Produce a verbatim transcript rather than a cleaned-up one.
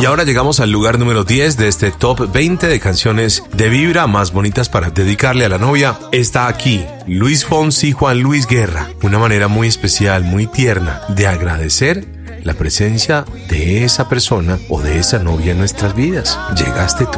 ahora llegamos al lugar número diez de este top veinte de canciones de vibra más bonitas para dedicarle a la novia. Está aquí Luis Fonsi y Juan Luis Guerra. Una manera muy especial, muy tierna de agradecer la presencia de esa persona o de esa novia en nuestras vidas. Llegaste tú.